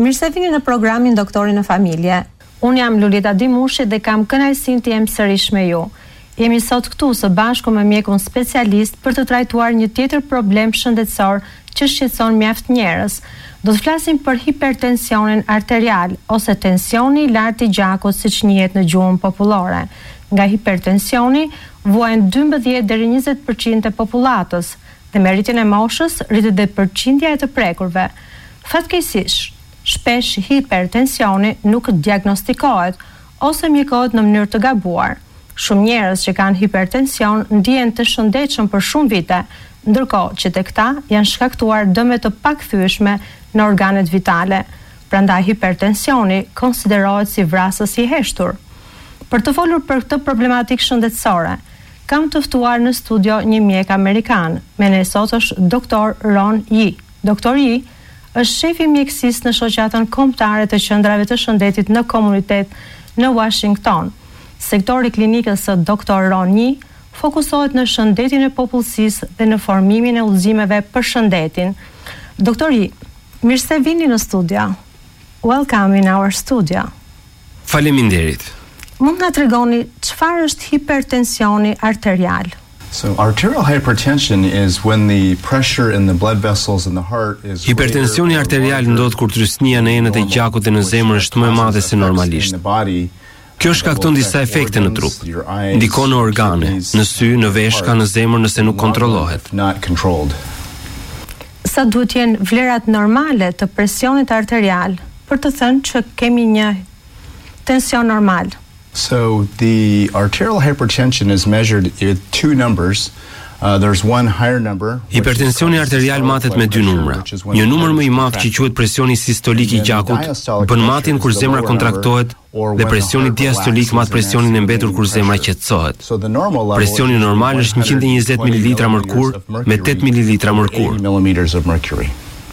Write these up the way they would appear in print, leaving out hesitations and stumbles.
Mirë se vini në programin Doktori në Familje. Unë jam Lulita Dimushi dhe kam kënaqësinë të jem sërish me ju. Jemi sot këtu së bashku me mjekun specialist për të trajtuar një tjetër problem shëndetësor që shqetëson mjaft njerëz. Do të flasim për hipertensionin arterial ose tensioni i lartë i gjakut siç njihet në gjuhën popullore. Nga hipertensioni vuajnë 12 deri 20% e popullatës dhe me rritjen e moshës rritet dhe përqindja e të prekurve. Fatkeqësisht, shpesh hipertensioni nuk diagnostikohet ose mjekohet në mënyrë të gabuar. Shumë njerëz që kanë hipertension ndihen të shëndetshëm për shumë vite, ndërkohë që tek ta janë shkaktuar dëme të pakthyeshme në organet vitale. Prandaj hipertensioni konsiderohet si vrasës i heshtur. Për të folur për këtë problematikë shëndetësore, kam të ftuar në studio një mjek amerikan. Me ne sot është Dr. Ron Yi. Dr. Yi është shefi mjekësisë në shoqatën kombëtare të qendrave të shëndetit në komunitet në Washington. Sektori i klinikës së Dr. Ron Yi fokusohet në shëndetin e popullsisë dhe në formimin e udhëzimeve për shëndetin. Dr. Yi, mirë se vini në studio. Welcome in our studio. Faleminderit. Mund na tregoni çfarë është hipertensioni arterial? So arterial hypertension is when the pressure in the blood vessels in the heart is Hipertensioni arterial ndodh kur trysnia në enët e gjakut dhe në zemër është më e madhe se normalisht. Kjo shkakton disa efekte në trup. Ndikon në organe, në sy, në veshka, në zemër nëse nuk kontrollohet. Sa duhet jenë vlerat normale të presionit arterial për të thënë që kemi një tension normal? So the arterial hypertension is measured with two numbers. There's one higher number. Hipertensioni arterial matet me dy numra. Një numër më i madh që quhet presioni sistolik i gjakut bën matjen kur zemra kontraktohet dhe presioni diastolik mat presionin e mbetur kur zemra qetësohet. Presioni normal është 120 ml mërkur me 8 ml mërkur.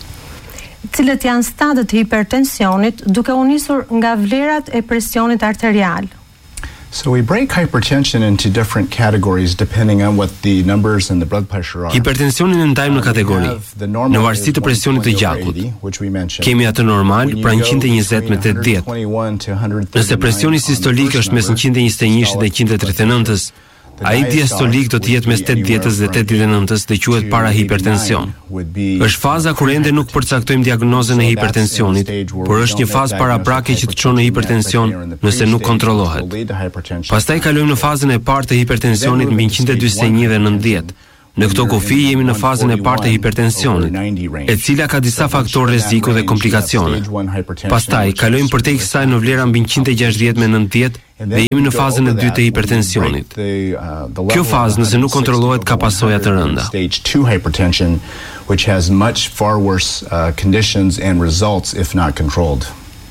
Cilët janë stadët e hipertensionit duke u nisur nga vlerat e presionit arterial? So we break hypertension into different categories depending on what the numbers and the blood pressure are. Hipertensionin e ndajmë në kategori. Në varësi të presionit të gjakut. Kemi atë normal, pra 120 me 80. Nëse presioni sistolik është mes 121 dhe 139-s, ai diastolik do të jetë mes 80-s dhe 89-s dhe quhet parahipertension. Është faza kur ende nuk përcaktojmë diagnozën e hipertensionit, por është një fazë paraprake që të çon në hipertension nëse nuk kontrollohet. Pastaj kalojmë në fazën e parë të hipertensionit mbi 141 dhe 90. Në këto kufi jemi në fazën e parë të hipertensionit, e cila ka disa faktorë rreziku dhe komplikacione. Pastaj kalojmë përtej kësaj në vlera mbi 160 me 90 dhe jemi në fazën e dytë të hipertensionit. Kjo fazë nëse nuk kontrollohet ka pasoja të rënda. Stage 2 hypertension, which has much far worse conditions and results if not controlled.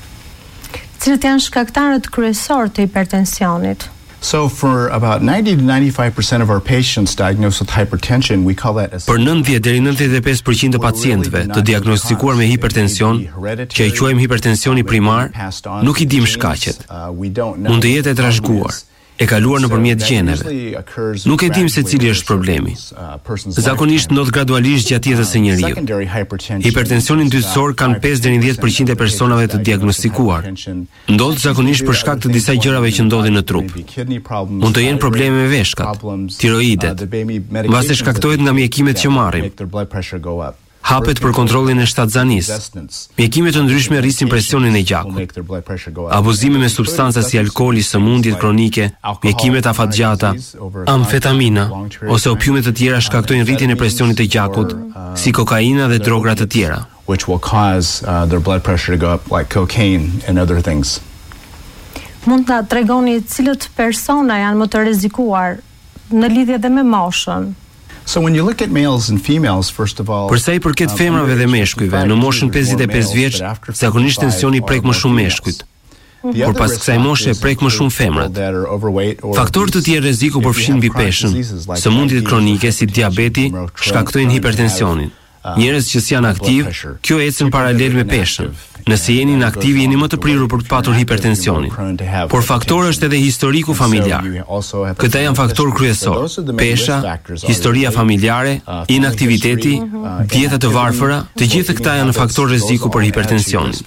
Cilët janë shkaktarët kryesorë të hipertensionit? So for about 90 to 95% of our patients diagnosed with hypertension, we call that Për 90 deri 95% të pacientëve të diagnostikuar me hipertension, që e quajmë hipertensioni primar, nuk i dim shkaqet. Mund të jetë e trashëguar, e kaluar nëpërmjet gjeneve. Nuk e dim se cili është problemi. Zakonisht ndodh gradualisht gjatë jetës së njeriut. Hipertensionin dytësor kanë 5 deri në 10% e personave të diagnostikuar. Ndodh zakonisht për shkak të disa gjërave që ndodhin në trup. Mund të jenë probleme me veshkat, tiroidet, mbasi shkaktohet nga mjekimet që marrim. Hapet për kontrollin e shtatzanisë. Mjekime të ndryshme rrisin presionin e gjakut. Abuzimi me substanca si alkooli, sëmundjet kronike, mjekimet afatgjata, amfetamina ose opiumet të tjera shkaktojnë rritjen e presionit të gjakut, si kokaina dhe drogra të tjera. Which will cause their blood pressure to go up, like cocaine and other things. Mund ta tregoni cilët persona janë më të rrezikuar në lidhje dhe me moshën? So when you look at males and females, first of all, për sa i përket femrave dhe meshkujve, në moshën 55 vjeç, zakonisht tensioni prek më shumë meshkujt. Por pas kësaj moshe prek më shumë femrat. Faktorë të tjerë rreziku përfshin mbi peshën, sëmundjet kronike si diabeti shkaktojnë hipertensionin. Njerëz që janë aktiv, kjo ecën paralel me peshën. Nëse jeni inaktiv, jeni më të prirur për të patur hipertensionin. Por faktor është edhe historiku familjar. Këta janë faktorë kryesor: pesha, historia familjare, inaktiviteti, dieta të varfëra, të gjithë këta janë faktorë rreziku për hipertensionin.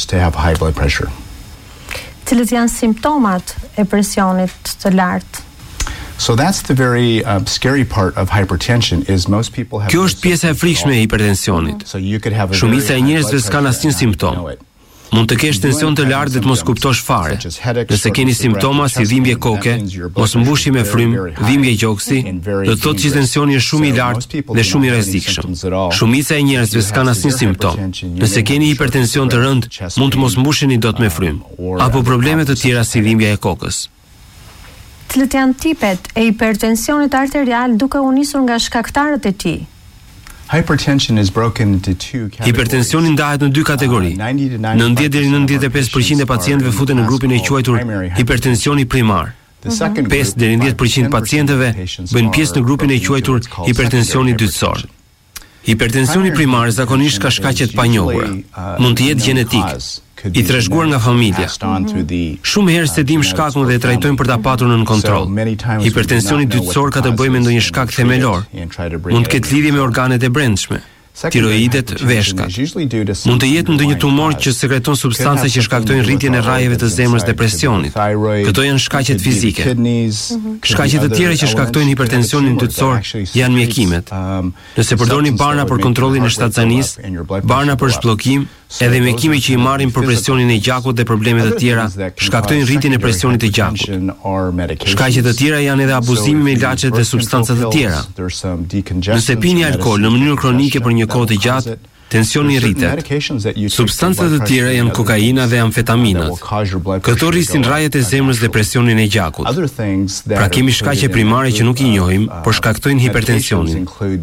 Cilët janë simptomat e presionit të lartë? So that's the very scary part of hypertension is most people have. Kjo është pjesa e frikshme e hipertensionit. Shumica e njerëzve s'kan asnjë simptom. Mund të kesh tension të lartë dhe të mos kuptosh fare. Nëse keni simptoma si dhimbje koke, mos mbushje me frym, dhimbje gjoksi, do të thotë që tensioni është shumë i lartë dhe shumë i rrezikshëm. Shumica e njerëzve s'kan asnjë simptom. Nëse keni hipertension të rënd, mund të mos mbusheni dot me frym, apo probleme të tjera si dhimbja e kokës. Cilët janë tipet e hipertensionit arterial duke u nisur nga shkaktarët e tij? Hipertensioni ndahet në dy kategori. 90 deri në 95% e pacientëve futen në grupin e quajtur hipertensioni primar. 5 deri në 10% pacientëve bëjnë pjesë në grupin e quajtur hipertensioni dytësor. Hipertensioni primar zakonisht ka shkaqe të panjohura. Mund të jetë gjenetik, i trashëguar nga familja. Shumë herë se dim shkakun dhe e trajtojmë për ta patur nën kontroll. Hipertensioni dytësor ka të bëjë me ndonjë shkak themelor. Mund të ketë lidhje me organet e brendshme, tiroidet, veshkat. Mund të jetë ndonjë tumor që sekreton substanca që shkaktojnë rritjen e rrajeve të zemrës dhe presionit. Këto janë shkaqet fizike. Shkaqet të tjera që shkaktojnë hipertensionin dytësor janë mjekimet. Nëse përdorni barna për kontrollin e shtatzanisë, barna për zhbllokim, edhe mjekime që i marrin për presionin e gjakut dhe probleme të tjera, shkaktojnë rritjen e presionit të gjakut. Shkaqe të tjera janë edhe abuzimi me ilaçe dhe substanca të tjera. Nëse pini alkool në mënyrë kronike për një kohë të gjatë, tensioni rritet. Substancat të tjera janë kokaina dhe amfetaminat. Këto rrisin rrajet e zemrës dhe presionin e gjakut. Pra kemi shkaqe primare që nuk i njohim, por shkaktojnë hipertensionin.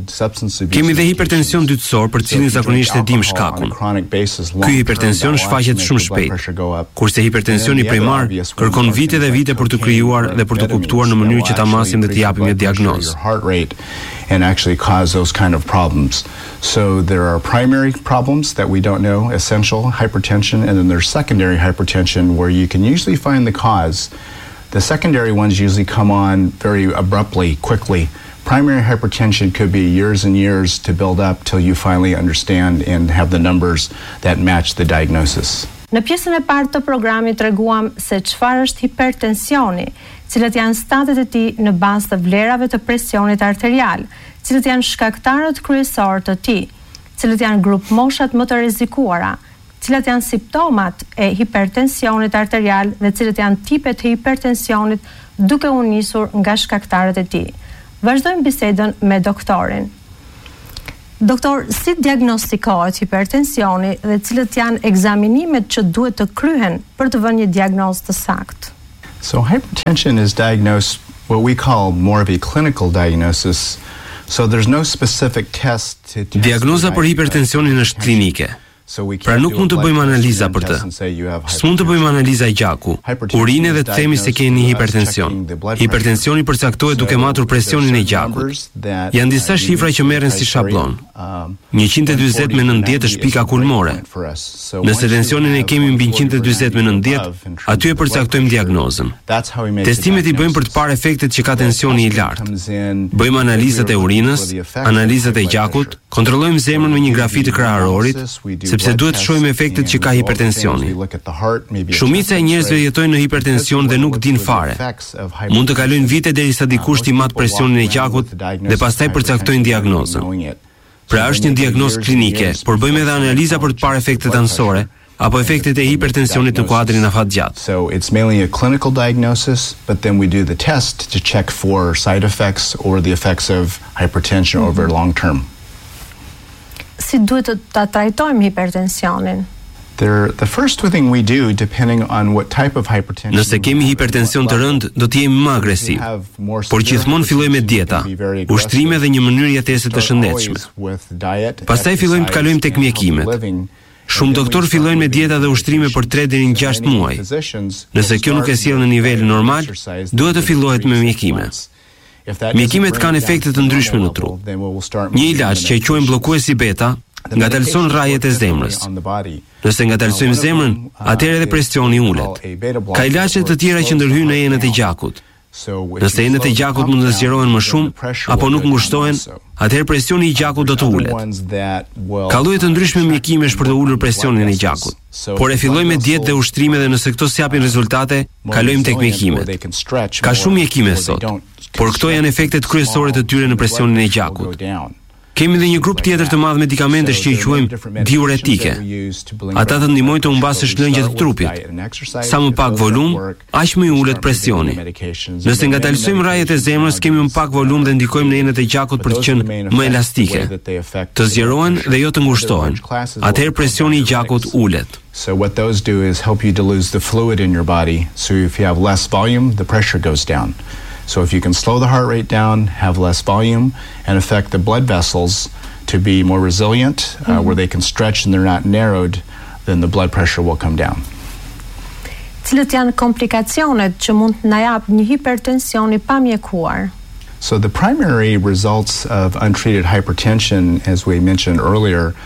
Kemi dhe hipertension dytësor, për cilin zakonisht e dim shkakun. Ky hipertension shfaqet shumë shpejt, kurse hipertensioni primar kërkon vite dhe vite për të krijuar dhe për të kuptuar në mënyrë që ta masim dhe të japim një diagnozë. And actually cause those kind of problems. So there are primary problems that we don't know, essential hypertension, and then there's secondary hypertension where you can usually find the cause. The secondary ones usually come on very abruptly, quickly. Primary hypertension could be years and years to build up till you finally understand and have the numbers that match the diagnosis. Në pjesën e parë të programit treguam se çfarë është hipertensioni, cilat janë statet e tij në bazë të vlerave të presionit arterial, cilët janë shkaktarët kryesorë të tij, cilët janë grup moshat më të rrezikuara, cilat janë simptomat e hipertensionit arterial dhe cilët janë tipet e hipertensionit duke u nisur nga shkaktarët e tij. Vazhdojmë bisedën me doktorin. Doktor, si diagnostikohet hipertensioni dhe cilët janë ekzaminimet që duhet të kryhen për të vënë një diagnozë të saktë? So hypertension is diagnosed what we call more of a clinical diagnosis. So there's no specific test to Diagnoza për hipertensionin është klinike. Pra nuk mund të bëjmë analiza për të. S'mund të bëjmë analiza gjaku, urine dhe të themi se keni hipertension. Hipertensioni përcaktohet duke matur presionin e gjakut. Janë disa shifra që merren si shablon. 140 me 90 është pika kulmore. Nëse tensionin e kemi mbi 140 me 90, aty e përcaktojmë diagnozën. Testimet i bëjmë për të parë efektet që ka tensioni i lartë. Bëjmë analizat e urinës, analizat e gjakut, kontrollojmë zemrën me një grafi të kraharorit, sepse duhet të shohim efektet që ka hipertensioni. Shumica e njerëzve jetojnë në hipertension dhe nuk din fare. Mund të kalojnë vite derisa dikush t'i mat presionin e gjakut dhe pastaj përcaktojnë diagnozën. Pra është një diagnozë klinike, por bëjmë edhe analiza për të parë efektet anësore apo efektet e hipertensionit në kuadrin afatgjatë. So it's mainly a clinical diagnosis, but then we do the test to check for side effects or the effects of hypertension over long term. Si duhet të ta trajtojmë hipertensionin? The first thing we do, depending on what type of hypertension. Nëse kemi hipertension të rënd, do të jemi më agresiv. Por gjithmonë fillojmë me dieta, ushtrime dhe një mënyrë jetese të shëndetshme. Pastaj fillojmë të kalojmë tek mjekimet. Shumë doktorë fillojnë me dieta dhe ushtrime për 3 deri në 6 muaj. Nëse kjo nuk e sjell në nivel normal, duhet të fillohet me mjekime. Mjekimet kanë efekte të ndryshme në trup. Një ilaç që e quajmë bllokuesi beta ngadalson rrjetet e zemrës. Nëse ngadalsojmë zemrën, atëherë edhe presioni ulet. Ka ilaçe të tjera që ndërhyjnë në enët e gjakut. Nëse enët e gjakut mund të zgjerohen më shumë apo nuk ngushtohen, atëherë presioni i gjakut do të ulet. Ka lloje të ndryshme mjekimesh për të ulur presionin e gjakut. Por e fillojmë me dietë dhe ushtrime dhe nëse këto s'japin rezultate, kalojmë tek mjekimet. Ka shumë mjekime sot, por këto janë efektet kryesore të tyre në presionin e gjakut. Kemi dhe një grup tjetër të madh medikamentesh që i quajmë diuretike. Ata të ndihmojnë të humbasësh lëngjet të trupit. Sa më pak volum, aq më i ulet presioni. Nëse ngadalsojmë rrjetet e zemrës, kemi më pak volum dhe ndikojmë në enët e gjakut për të qenë më elastike, të zgjerohen dhe jo të ngushtohen. Atëherë presioni i gjakut ulet. So what those do is help you to lose the fluid in your body. So if you have less volume, the pressure goes down. So if you can slow the heart rate down, have less volume, and affect the blood vessels to be more resilient, where they can stretch and they're not narrowed, then the blood pressure will come down. Cilat janë komplikacionet që mund të na jap një hipertension i pamjekuar? So the primary results of untreated hypertension, as we mentioned earlier,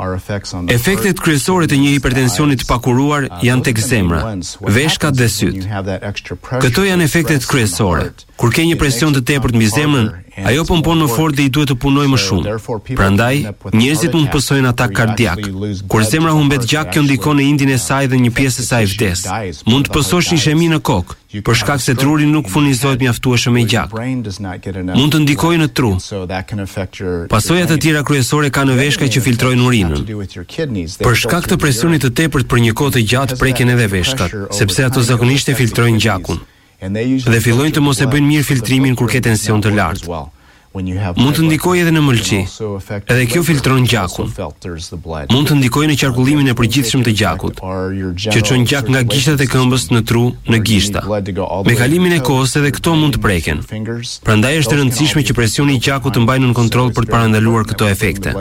efektet kryesore të një hipertensioni të pakuruar janë tek zemra, veshkat dhe syt. Këto janë efektet kryesore. Kur ke një presion të tepërt mbi zemrën, ajo pompon më fort dhe i duhet të punojë më shumë. Prandaj, njerëzit mund të pësojnë atak kardiak. Kur zemra humbet gjak, kjo ndikon në indin e saj dhe një pjesë e saj vdes. Mund të pësosh ishemi në kokë, për shkak se truri nuk furnizohet mjaftueshëm me gjak. Mund të ndikojë në tru. Pasojat të tjera kryesore ka në veshka që filtrojnë urinën. Për shkak të presionit të tepërt për një kohë të gjatë preken edhe veshkat, sepse ato zakonisht e filtrojnë gjakun. Dhe fillojnë të mos e bëjnë mirë filtrimin kur ke tension të lartë. Mund të ndikojë edhe në mëlçi. Edhe kjo filtron gjakun. Mund të ndikojë në qarkullimin e përgjithshëm të gjakut, që çon gjak nga gishtat e këmbës në tru në gishta. Me kalimin e kohës edhe këto mund të preken. Prandaj është e rëndësishme që presioni i gjakut të mbajë nën kontroll për të parandaluar këto efekte.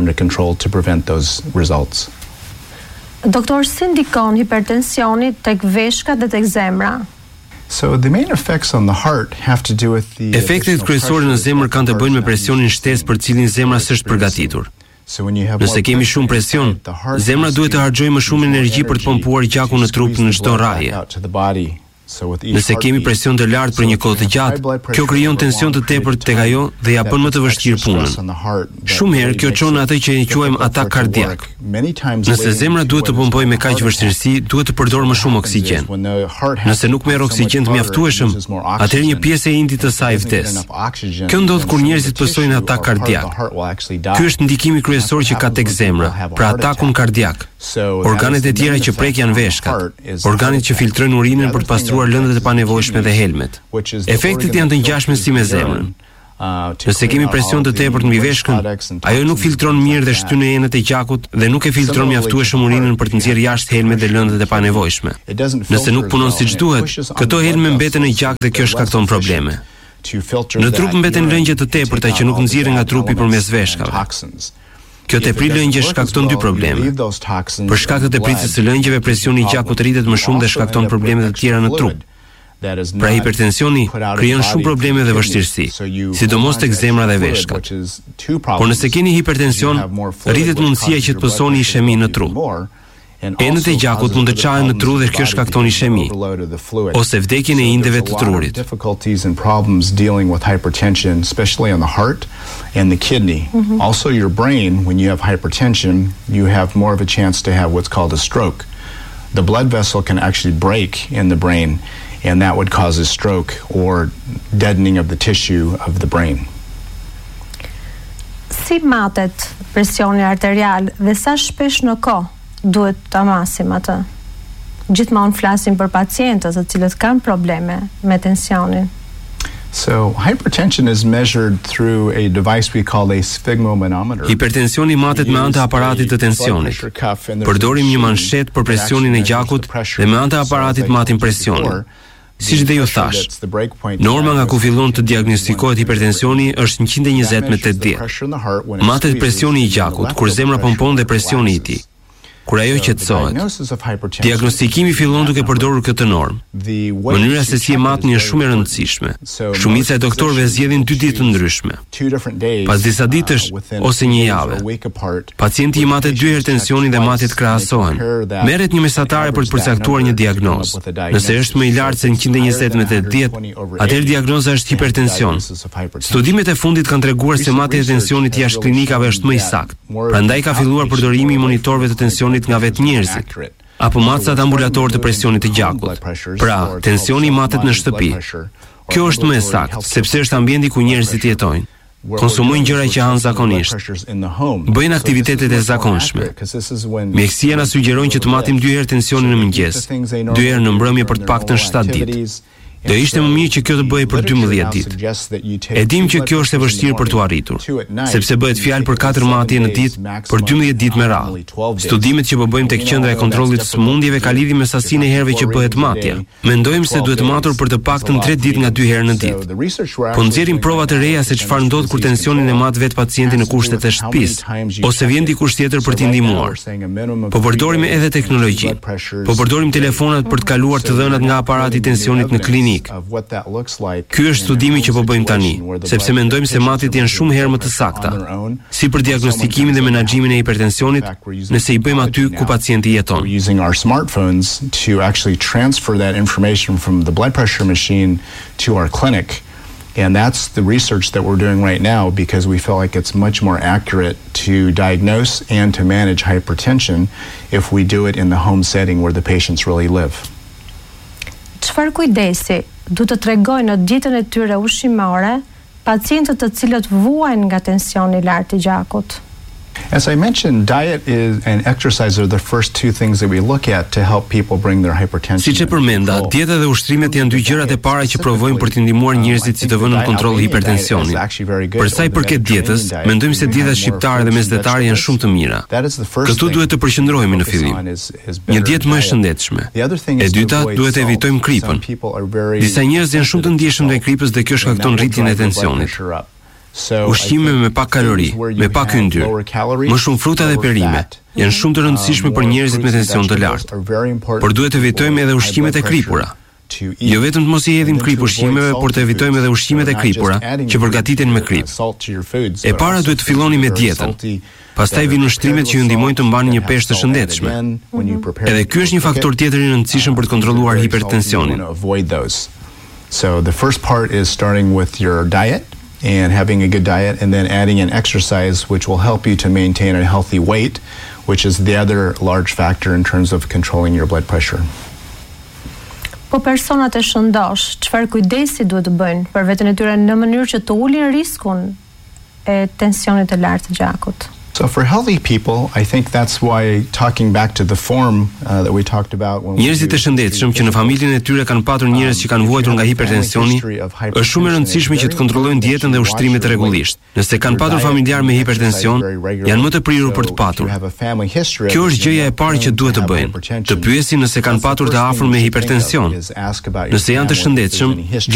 Doktor, si ndikon hipertensioni tek veshkat dhe tek zemra? So the main effects on the heart have to do with the efektet kryesore në zemër kanë të bëjnë me presionin shtesë për cilin zemra s'është përgatitur. Nëse kemi shumë presion, zemra duhet të harxojë më shumë energji për të pompuar gjakun në trup në çdo rrahje. Nëse kemi presion të lartë për një kohë të gjatë, kjo krijon tension të tepërt tek ajo dhe ja bën më të vështirë punën. Shumë herë kjo çon atë që e quajmë atak kardiak. Nëse zemra duhet të pompojë me kaq vështirësi, duhet të përdorë më shumë oksigjen. Nëse nuk merr oksigjen të mjaftueshëm, atëherë një pjesë e indit të saj vdes. Kjo ndodh kur njerëzit pësojnë atak kardiak. Ky është ndikimi kryesor që ka tek zemra, pra atakun kardiak. Organet e tjera që prek janë veshkat, organet që filtrojnë urinën për të pastruar lëndët e panevojshme dhe helmet. Efektet janë të ngjashme si me zemrën. Nëse kemi presion të tepërt mbi veshkën, ajo nuk filtron mirë dhe shtyn në enët e gjakut dhe nuk e filtron mjaftueshëm urinën për të nxjerrë jashtë helmet dhe lëndët e panevojshme. Nëse nuk punon siç duhet, këto helme mbeten në gjak dhe kjo shkakton probleme. Në trup mbeten lëngje të tepërta që nuk nxirren nga trupi përmes veshkave. Kjo tepri lëngje shkakton dy probleme. Për shkak të teprisë së lëngjeve, presioni i gjakut rritet më shumë dhe shkakton probleme të tjera në trup. Pra hipertensioni krijon shumë probleme dhe vështirësi, sidomos tek zemra dhe veshkat. Por nëse keni hipertension, rritet mundësia që të pësoni ishemi në tru. Enët e gjakut mund të çahen në tru dhe kjo shkakton ishemi ose vdekjen e indeve të trurit. Difficulties and problems dealing with hypertension, especially on the heart and the kidney. Also your brain, when you have hypertension, you have more of a chance to have what's called a stroke. The blood vessel can actually break in the brain, and that would cause a stroke or deadening of the tissue of the brain. Si matet presioni arterial dhe sa shpesh në kohë duhet ta masim atë? Gjithmonë flasim për pacientët të cilët kanë probleme me tensionin. So hypertension is measured through a device we call a sphygmomanometer. Hipertensioni matet me anë të aparatit të tensionit. Përdorim një manshet për presionin e gjakut dhe me anë të aparatit matim presionin. Siç dhe ju thash, norma nga ku fillon të diagnostikohet hipertensioni është 120 me 80. Matet presioni i gjakut kur zemra pompon dhe presioni i tij. kur ajo qetësohet. Diagnostikimi fillon duke përdorur këtë normë. Mënyra se si e matni është shumë e rëndësishme. Shumica e doktorëve zgjedhin 2 ditë të ndryshme. Pas disa ditësh ose një jave, pacienti i matet 2 herë tensionin dhe matjet krahasohen. Merret një mesatare për të përcaktuar një diagnozë. Nëse është më i lartë se 120 me 80, atëherë diagnoza është hipertension. Studimet e fundit kanë treguar se matja e tensionit jashtë klinikave është më i saktë. Prandaj ka filluar përdorimi i monitorëve të tensionit nga vetë njerëzit, apo macat ambulator të presionit të gjakut. Pra, tensioni matet në shtëpi. Kjo është më e saktë, sepse është ambienti ku njerëzit jetojnë. Konsumojnë gjëra që hanë zakonisht, bëjnë aktivitetet e zakonshme. Mjekësia na sugjerojnë që të matim 2 herë tensionin në mëngjes, 2 herë në mbrëmje për të paktën 7 ditë. Do ishte më mirë që kjo të bëhej për 12 ditë. E dim që kjo është e vështirë për t'u arritur, sepse bëhet fjalë për 4 matje në ditë për 12 ditë me radhë. Studimet që po bëjmë tek qendra e kontrollit të sëmundjeve ka lidhje me sasinë e herëve që bëhet matja. Mendojmë se duhet matur për të paktën 3 ditë nga 2 herë në ditë. Po nxjerrim prova të reja se çfarë ndodh kur tensionin e mat vet pacienti në kushtet e shtëpisë, ose vjen dikush tjetër për t'i ndihmuar. Po përdorim edhe teknologji. Po përdorim telefonat për të kaluar të dhënat nga aparati i tensionit në klinikë. Ky është studimi që po bëjmë tani, sepse mendojmë se matjet janë shumë herë më të sakta, si për diagnostikimin dhe menaxhimin e hipertensionit, nëse i bëjmë aty ku pacienti jeton. Using our smartphones to actually transfer that information from the blood pressure machine to our clinic. And that's the research that we're doing right now because we feel like it's much more accurate to diagnose and to manage hypertension if we do it in the home setting where the patients really live. Çfarë kujdesi duhet të tregojnë në dietën e tyre ushqimore pacientët të cilët vuajnë nga tensioni i lartë i gjakut? As I mentioned, diet and exercise are the first 2 things that we look at to help people bring their hypertension. Siç e përmenda, dieta dhe ushtrimet janë 2 gjërat e para që provojmë për të ndihmuar njerëzit si të vënë në kontroll hipertensionin. Për sa i përket dietës, mendojmë se dieta shqiptare dhe mesdhetare janë shumë të mira. Këtu duhet të përqendrohemi në fillim. Një dietë më e shëndetshme. E dyta, duhet të evitojmë kripën. Disa njerëz janë shumë të ndjeshëm ndaj kripës dhe kjo shkakton rritjen e tensionit. Ushqime me pak kalori, me pak yndyrë, më shumë fruta dhe perime, janë shumë të rëndësishme për njerëzit me tension të lartë. Por duhet të evitojmë edhe ushqimet e kripura. Jo vetëm të mos i hedhim krip ushqimeve, por të evitojmë edhe ushqimet e kripura që përgatiten me krip. E para duhet të filloni me dietën. Pastaj vinë ushtrimet që ju ndihmojnë të mbani një peshë të shëndetshme. Edhe ky është një faktor tjetër i rëndësishëm për të kontrolluar hipertensionin. So the first part is starting with your diet and having a good diet, and then adding in exercise, which will help you to maintain a healthy weight, which is the other large factor in terms of controlling your blood pressure. Po personat e shëndosh, çfarë kujdesi duhet të bëjnë për veten e tyre në mënyrë që të ulin riskun e tensionit të lartë të gjakut? So for healthy people, I think that's why talking back to the form that we talked about when njerëzit e shëndetshëm që në familjen e tyre kanë patur njerëz që kanë vuajtur nga hipertensioni, është shumë e rëndësishme që të kontrollojnë dietën dhe ushtrimet rregullisht. Nëse kanë patur familjar me hipertension, janë më të prirur për të patur. Kjo është gjëja e parë që duhet të bëjnë. Të pyesin nëse kanë patur të afër me hipertension. Nëse janë të shëndetshëm,